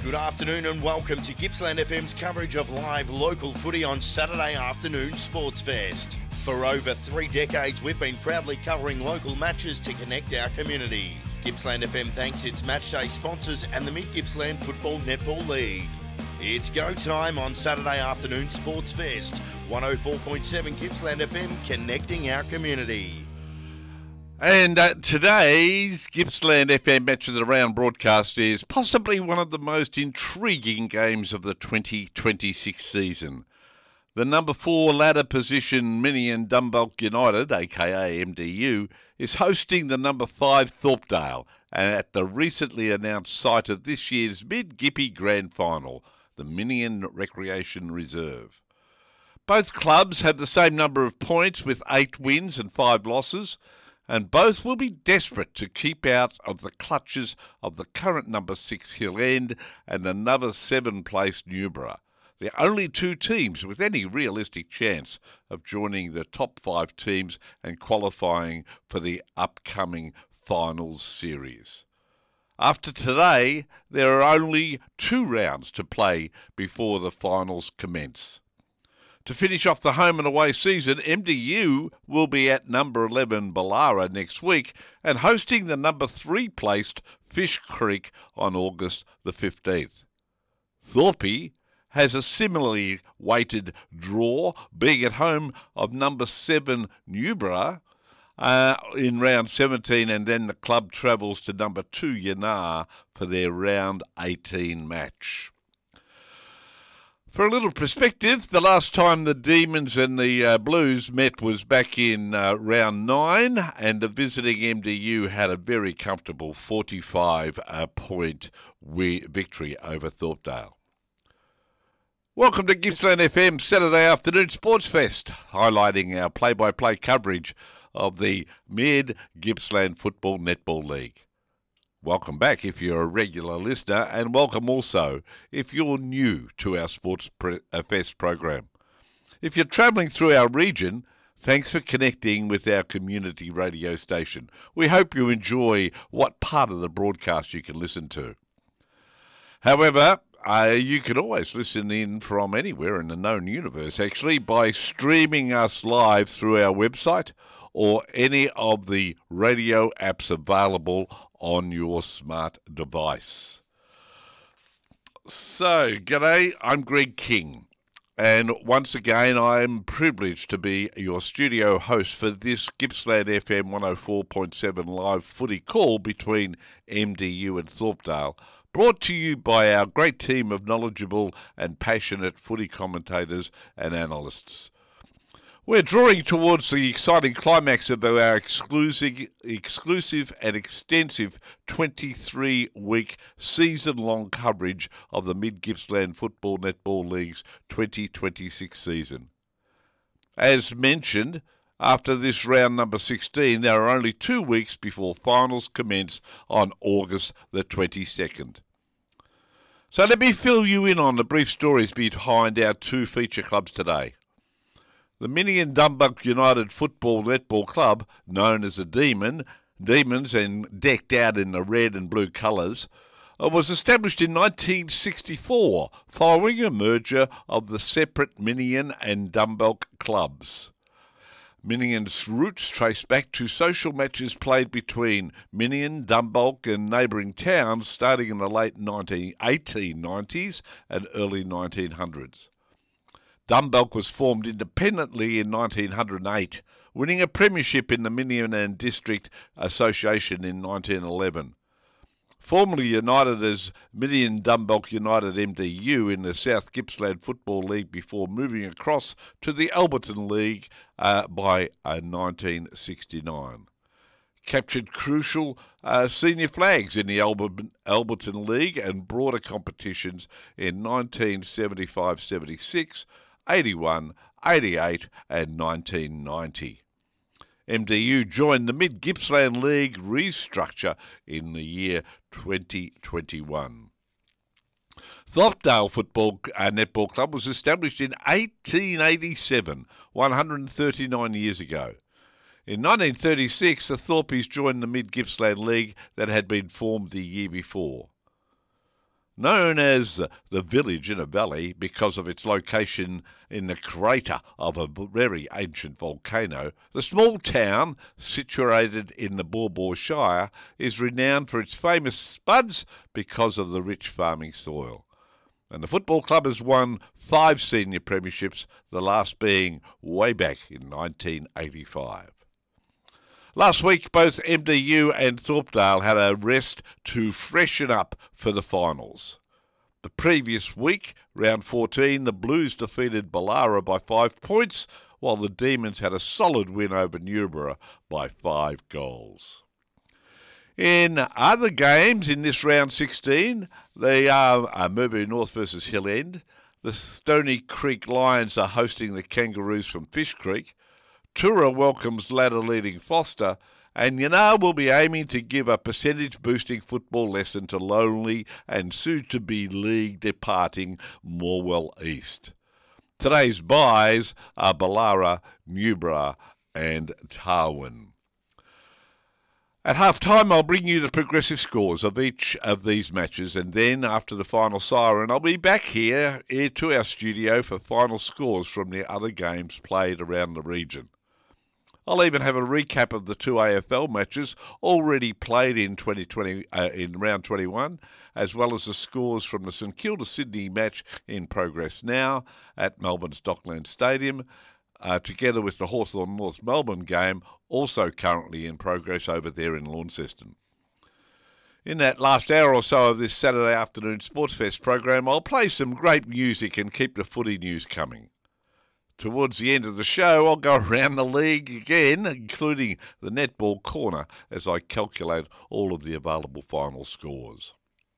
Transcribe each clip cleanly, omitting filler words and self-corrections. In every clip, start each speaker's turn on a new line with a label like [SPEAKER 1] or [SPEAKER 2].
[SPEAKER 1] Good afternoon and welcome to Gippsland FM's coverage of live local footy on Saturday afternoon Sports Fest. For over 3 decades, we've been proudly covering local matches to connect our community. Gippsland FM thanks its matchday sponsors and the Mid-Gippsland Football Netball League. It's go time on Saturday afternoon Sports Fest. 104.7 Gippsland FM, connecting our community.
[SPEAKER 2] And today's Gippsland FM Match of the Round broadcast is possibly one of the most intriguing games of the 2026 season. The number 4 ladder position Minion Dumbulk United, aka MDU, is hosting the number 5 Thorpedale at the recently announced site of this year's Mid-Gippy Grand Final, the Minion Recreation Reserve. Both clubs have the same number of points with 8 wins and 5 losses, and both will be desperate to keep out of the clutches of the current number 6 Hill End and the number 7 placed Newborough, the only 2 teams with any realistic chance of joining the top 5 teams and qualifying for the upcoming finals series. After today, there are only 2 rounds to play before the finals commence. To finish off the home and away season, MDU will be at number 11 Ballara next week and hosting the number 3 placed Fish Creek on August the 15th. Thorpe has a similarly weighted draw, being at home of number 7 Newborough in round 17, and then the club travels to number 2 Yanar for their round 18 match. For a little perspective, the last time the Demons and the Blues met was back in round 9, and the visiting MDU had a very comfortable 45-point victory over Thorpedale. Welcome to Gippsland FM Saturday Afternoon Sports Fest, highlighting our play-by-play coverage of the Mid-Gippsland Football Netball League. Welcome back if you're a regular listener, and welcome also if you're new to our Sports Fest program. If you're travelling through our region, thanks for connecting with our community radio station. We hope you enjoy what part of the broadcast you can listen to. However, you can always listen in from anywhere in the known universe, actually, by streaming us live through our website or any of the radio apps available on your smart device. So, g'day, I'm Greg King, and once again I'm privileged to be your studio host for this Gippsland FM 104.7 live footy call between MDU and Thorpedale, brought to you by our great team of knowledgeable and passionate footy commentators and analysts. We're drawing towards the exciting climax of our exclusive and extensive 23-week season-long coverage of the Mid-Gippsland Football Netball League's 2026 season. As mentioned, after this round number 16, there are only 2 weeks before finals commence on August the 22nd. So let me fill you in on the brief stories behind our 2 feature clubs today. The Minion Dumbulk United Football Netball Club, known as the Demons and decked out in the red and blue colours, was established in 1964 following a merger of the separate Minion and Dumbulk clubs. Minion's roots trace back to social matches played between Minion, Dumbulk and neighbouring towns starting in the late 1890s and early 1900s. Dumbulk was formed independently in 1908, winning a premiership in the Minion and District Association in 1911. Formerly united as Minion Dumbulk United MDU in the South Gippsland Football League before moving across to the Alberton League by 1969. Captured crucial senior flags in the Alberton League and broader competitions in 1975-76, 81, 88 and 1990. MDU joined the Mid-Gippsland League restructure in the year 2021. Thorpedale Football Netball Club was established in 1887, 139 years ago. In 1936, the Thorpies joined the Mid-Gippsland League that had been formed the year before. Known as the village in a valley because of its location in the crater of a very ancient volcano, the small town, situated in the Baw Baw Shire, is renowned for its famous spuds because of the rich farming soil. And the football club has won 5 senior premierships, the last being way back in 1985. Last week, both MDU and Thorpedale had a rest to freshen up for the finals. The previous week, round 14, the Blues defeated Ballara by 5 points, while the Demons had a solid win over Newborough by 5 goals. In other games in this round 16, they are Murbury North versus Hill End. The Stony Creek Lions are hosting the Kangaroos from Fish Creek. Tura welcomes ladder-leading Foster, and Yanar will be aiming to give a percentage-boosting football lesson to lonely and soon-to-be league-departing Morwell East. Today's byes are Ballara, Newborough and Tarwin. At half-time, I'll bring you the progressive scores of each of these matches, and then, after the final siren, I'll be back here to our studio for final scores from the other games played around the region. I'll even have a recap of the 2 AFL matches already played in 2020 in round 21, as well as the scores from the St Kilda Sydney match in progress now at Melbourne's Dockland Stadium, together with the Hawthorn North Melbourne game, also currently in progress over there in Launceston. In that last hour or so of this Saturday afternoon Sportsfest program, I'll play some great music and keep the footy news coming. Towards the end of the show, I'll go around the league again, including the netball corner, as I calculate all of the available final scores.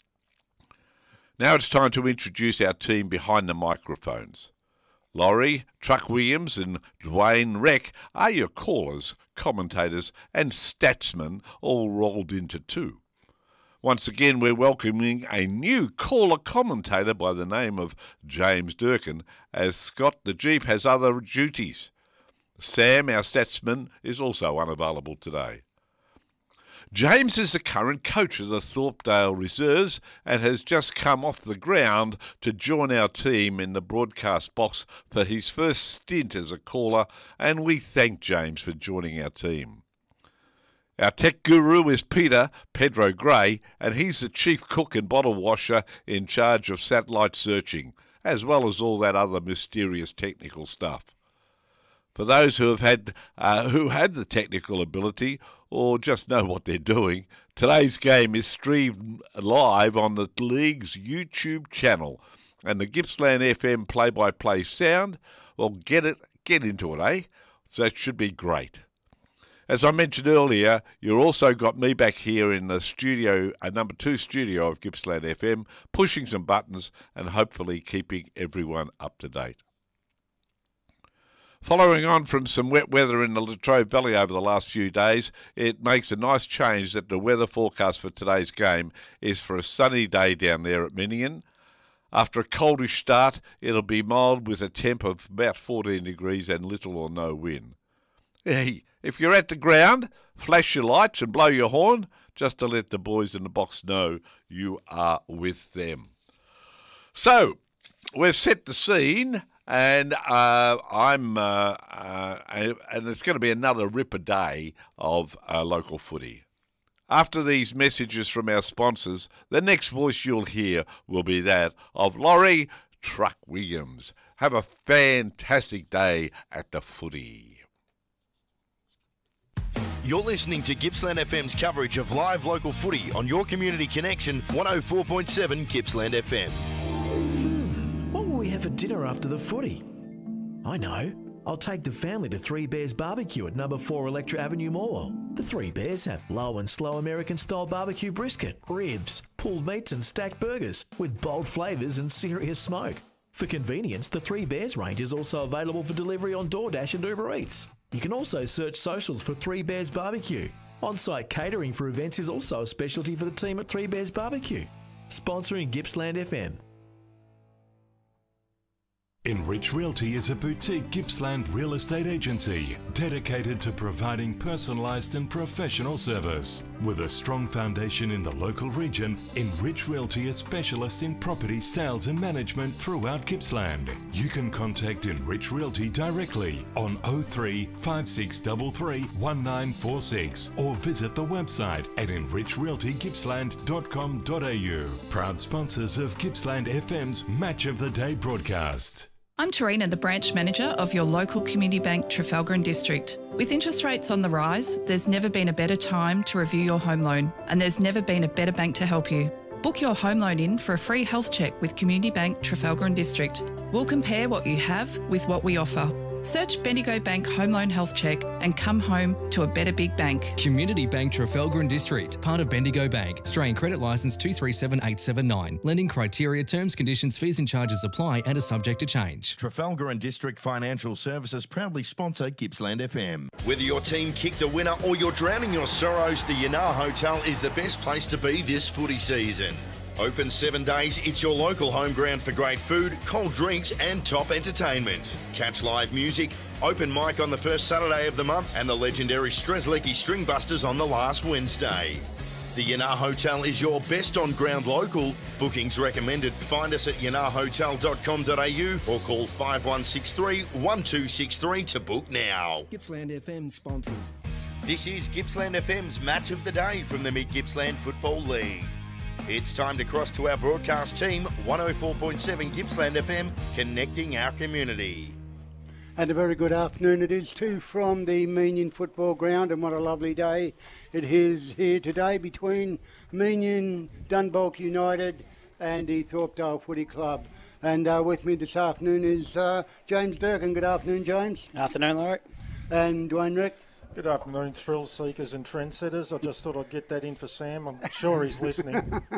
[SPEAKER 2] Now it's time to introduce our team behind the microphones. Laurie, Truck Williams and Dwayne Reck are your callers, commentators and statsmen, all rolled into 2. Once again, we're welcoming a new caller commentator by the name of James Durkin, as Scott the Jeep has other duties. Sam, our statsman, is also unavailable today. James is the current coach of the Thorpedale Reserves and has just come off the ground to join our team in the broadcast box for his first stint as a caller, and we thank James for joining our team. Our tech guru is Pedro Gray, and he's the chief cook and bottle washer in charge of satellite searching, as well as all that other mysterious technical stuff. For those who had the technical ability or just know what they're doing, today's game is streamed live on the league's YouTube channel, and the Gippsland FM play-by-play sound, well, get into it, eh? So it should be great. As I mentioned earlier, you've also got me back here in the studio, number 2 studio of Gippsland FM, pushing some buttons and hopefully keeping everyone up to date. Following on from some wet weather in the Latrobe Valley over the last few days, it makes a nice change that the weather forecast for today's game is for a sunny day down there at Minion. After a coldish start, it'll be mild with a temp of about 14 degrees and little or no wind. Hey, if you're at the ground, flash your lights and blow your horn, just to let the boys in the box know you are with them. So, we've set the scene, and and it's going to be another ripper day of local footy. After these messages from our sponsors, the next voice you'll hear will be that of Laurie Truck Williams. Have a fantastic day at the footy.
[SPEAKER 1] You're listening to Gippsland FM's coverage of live local footy on your community connection, 104.7 Gippsland FM.
[SPEAKER 3] What will we have for dinner after the footy? I know. I'll take the family to Three Bears Barbecue at number 4 Electra Avenue, Morwell. The Three Bears have low and slow American-style barbecue brisket, ribs, pulled meats and stacked burgers with bold flavours and serious smoke. For convenience, the Three Bears range is also available for delivery on DoorDash and Uber Eats. You can also search socials for Three Bears Barbecue. On-site catering for events is also a specialty for the team at Three Bears Barbecue. Sponsoring Gippsland FM.
[SPEAKER 4] Enrich Realty is a boutique Gippsland real estate agency dedicated to providing personalised and professional service. With a strong foundation in the local region, Enrich Realty is specialists in property sales and management throughout Gippsland. You can contact Enrich Realty directly on 03 5633 1946 or visit the website at enrichrealtygippsland.com.au. Proud sponsors of Gippsland FM's Match of the Day broadcast.
[SPEAKER 5] I'm Tarina, the branch manager of your local community bank, Trafalgar and District. With interest rates on the rise, there's never been a better time to review your home loan, and there's never been a better bank to help you. Book your home loan in for a free health check with Community Bank, Trafalgar and District. We'll compare what you have with what we offer. Search Bendigo Bank Home Loan Health Check and come home to a better big bank.
[SPEAKER 6] Community Bank Trafalgar and District, part of Bendigo Bank. Australian Credit Licence 237879. Lending criteria, terms, conditions, fees and charges apply and are subject to change.
[SPEAKER 1] Trafalgar and District Financial Services proudly sponsor Gippsland FM. Whether your team kicked a winner or you're drowning your sorrows, the Yanar Hotel is the best place to be this footy season. Open 7 days, it's your local home ground for great food, cold drinks and top entertainment. Catch live music, open mic on the first Saturday of the month and the legendary Strzelecki String Busters on the last Wednesday. The Yanar Hotel is your best on-ground local. Bookings recommended. Find us at yanarhotel.com.au or call 5163 1263 to book now.
[SPEAKER 7] Gippsland FM sponsors.
[SPEAKER 1] This is Gippsland FM's Match of the Day from the Mid-Gippsland Football League. It's time to cross to our broadcast team, 104.7 Gippsland FM, connecting our community.
[SPEAKER 8] And a very good afternoon it is too from the Meenian Football Ground, and what a lovely day it is here today between Meenian, Dunbolk United and the Thorpedale Footy Club. And with me this afternoon is James Durkin. Good afternoon, James.
[SPEAKER 9] Afternoon, Larry.
[SPEAKER 8] And Dwayne Reck.
[SPEAKER 10] Good afternoon, thrill seekers and trendsetters. I just thought I'd get that in for Sam. I'm sure he's listening.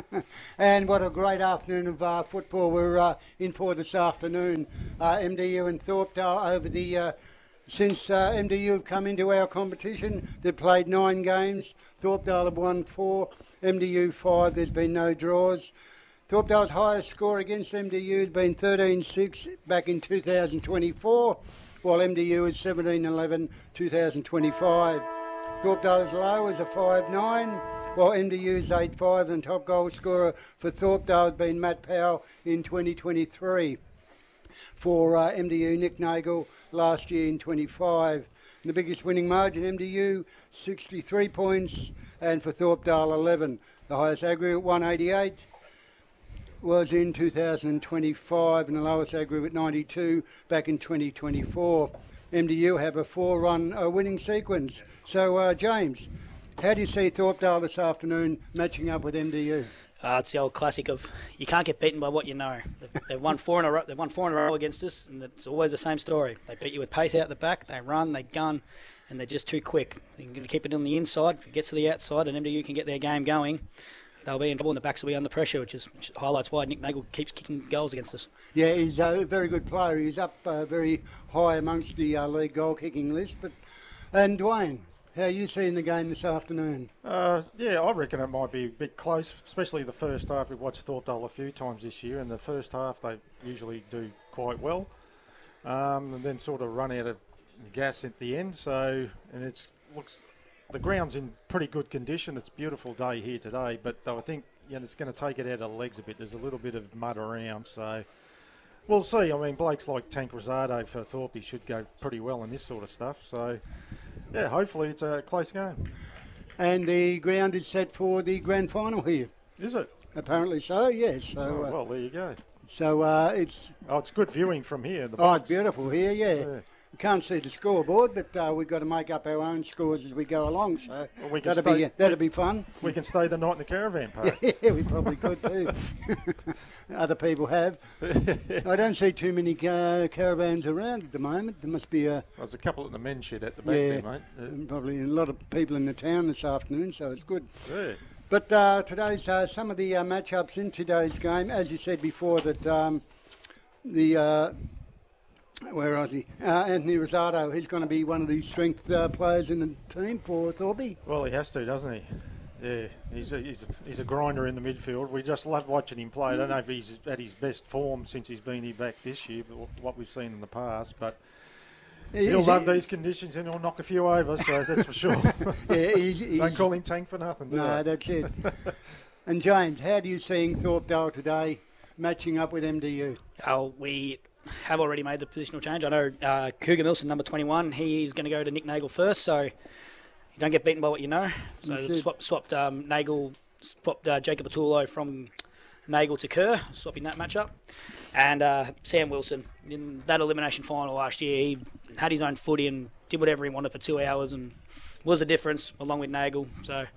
[SPEAKER 8] And what a great afternoon of football we're in for this afternoon. MDU and Thorpedale over the... Since MDU have come into our competition, they've played 9 games. Thorpedale have won 4, MDU 5. There's been no draws. Thorpedale's highest score against MDU has been 13-6 back in 2024. While MDU is 17-11, 2025. Thorpedale's low is a 5-9, while MDU is 8-5, and top goal scorer for Thorpedale has been Matt Powell in 2023. For MDU, Nick Nagel last year in 25. And the biggest winning margin, MDU 63 points, and for Thorpedale 11. The highest aggregate 188. Was in 2025 and the lowest aggregate 92 back in 2024. MDU have a 4-run winning sequence. So, James, how do you see Thorpedale this afternoon matching up with MDU?
[SPEAKER 9] It's the old classic of you can't get beaten by what you know. They've won 4 in a row. They've won 4 in a row against us, and it's always the same story. They beat you with pace out the back. They run, they gun, and they're just too quick. You can keep it on the inside. If it gets to the outside, and MDU can get their game going, they'll be in trouble and the backs will be under pressure, which highlights why Nick Nagel keeps kicking goals against us. Yeah,
[SPEAKER 8] he's a very good player. He's up very high amongst the league goal-kicking list. And Dwayne, how are you seeing the game this afternoon?
[SPEAKER 10] Yeah, I reckon it might be a bit close, especially the first half. We've watched Thorpedale a few times this year, and the first half they usually do quite well, and then sort of run out of gas at the end. So, and looks... The ground's in pretty good condition. It's a beautiful day here today, but I think it's going to take it out of the legs a bit. There's a little bit of mud around, so we'll see. I mean, blokes like Tank Rosado for Thorpe should go pretty well in this sort of stuff. So, yeah, hopefully it's a close game.
[SPEAKER 8] And the ground is set for the grand final here.
[SPEAKER 10] Is it?
[SPEAKER 8] Apparently so, yes. So,
[SPEAKER 10] well, there you go.
[SPEAKER 8] So it's...
[SPEAKER 10] Oh, it's good viewing from here.
[SPEAKER 8] It's beautiful here, yeah. We can't see the scoreboard, but we've got to make up our own scores as we go along, so that'll be fun.
[SPEAKER 10] We can stay the night in the caravan park.
[SPEAKER 8] Yeah, we probably could too. Other people have. I don't see too many caravans around at the moment. There must be
[SPEAKER 10] there's a couple at the men's shed at the back there, mate.
[SPEAKER 8] And probably a lot of people in the town this afternoon, so it's good.
[SPEAKER 10] Yeah.
[SPEAKER 8] But today's some of the matchups in today's game, as you said before, that where is he? Anthony Rosado. He's going to be one of the strength players in the team for Thorpe.
[SPEAKER 10] Well, he has to, doesn't he? Yeah, he's a grinder in the midfield. We just love watching him play. I don't know if he's at his best form since he's been here back this year, but what we've seen in the past. But he'll love these conditions and he'll knock a few over, so that's for sure. Don't call him Tank for nothing, do
[SPEAKER 8] No,
[SPEAKER 10] they?
[SPEAKER 8] that's it. And James, how do you see Thorpedale today matching up with MDU?
[SPEAKER 9] We have already made the positional change. I know Cougar Milson, number 21, he's going to go to Nick Nagel first, so you don't get beaten by what you know. So swapped Jacob Attulo from Nagel to Kerr, swapping that matchup. And Sam Wilson, in that elimination final last year, he had his own footy and did whatever he wanted for 2 hours and was a difference along with Nagel. So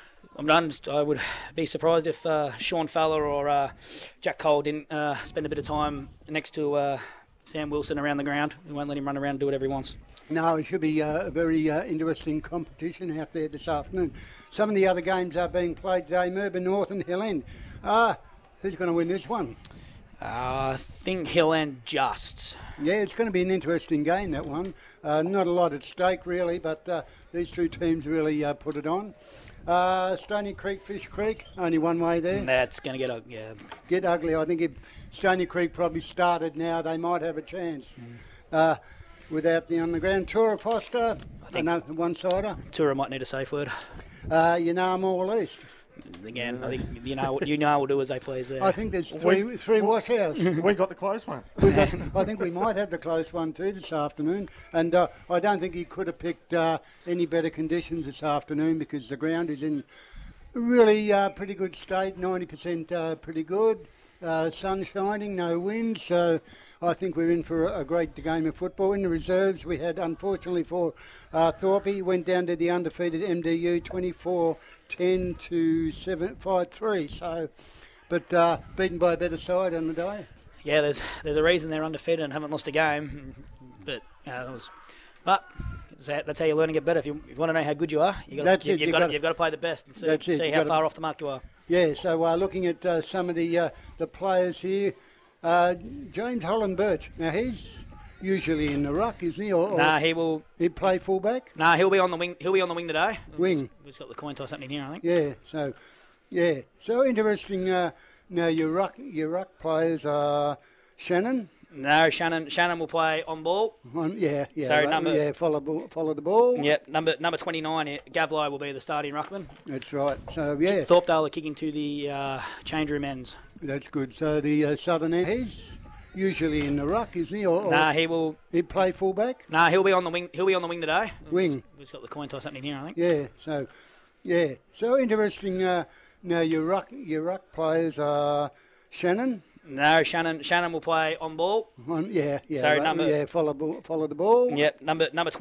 [SPEAKER 9] I would be surprised if Sean Fowler or Jack Cole didn't spend a bit of time next to Sam Wilson around the ground. We won't let him run around and do whatever he wants.
[SPEAKER 8] No, it should be a very interesting competition out there this afternoon. Some of the other games are being played today. Melbourne North and Hill End. Who's going to win this one?
[SPEAKER 9] I think Hill End just.
[SPEAKER 8] Yeah, it's going to be an interesting game, that one. Not a lot at stake, really, but these two teams really put it on. Stony Creek, Fish Creek, only one way there.
[SPEAKER 9] That's going to
[SPEAKER 8] get ugly. I think if Stony Creek probably started now, they might have a chance. Without the underground. Tura Foster, another one-sider.
[SPEAKER 9] Tura might need a safe word.
[SPEAKER 8] Yanarm or East.
[SPEAKER 9] Again, I think you will do as they please there.
[SPEAKER 8] I think there's three washouts.
[SPEAKER 10] We got the close one.
[SPEAKER 8] I think we might have the close one too this afternoon. And I don't think he could have picked any better conditions this afternoon because the ground is in really pretty good state, 90% pretty good. Sun shining, no wind, so I think we're in for a great game of football. In the reserves, we had, unfortunately for Thorpe, went down to the undefeated MDU 24-10 to 7-5-3. So, but beaten by a better side on the day.
[SPEAKER 9] Yeah, there's a reason they're undefeated and haven't lost a game, but that's how you learn to get better. If you want to know how good you are, you've got to play the best and see how far off the mark you are.
[SPEAKER 8] Yeah, so looking at some of the players here, James Holland Birch. Now he's usually in the ruck, isn't he? He'll play fullback.
[SPEAKER 9] He'll be on the wing. He'll be on the wing today.
[SPEAKER 8] Wing.
[SPEAKER 9] We've got the coin toss happening here, I think.
[SPEAKER 8] Yeah. So interesting. Now your ruck players are Shannon.
[SPEAKER 9] No, Shannon will play on ball.
[SPEAKER 8] Follow the ball.
[SPEAKER 9] Yep, number 29, Gavlai will be the starting ruckman.
[SPEAKER 8] That's right. So, yeah.
[SPEAKER 9] Thorpedale are kicking to the change room ends.
[SPEAKER 8] That's good. So, the southern end, he's usually in the ruck, isn't he?
[SPEAKER 9] He'll
[SPEAKER 8] play fullback?
[SPEAKER 9] He'll be on the wing. He'll be on the wing today.
[SPEAKER 8] Wing.
[SPEAKER 9] We've got the coin toss happening here, I think.
[SPEAKER 8] Yeah. So interesting. Now, your ruck players are Shannon.
[SPEAKER 9] No, Shannon will play on ball.
[SPEAKER 8] Follow the ball.
[SPEAKER 9] Yep, number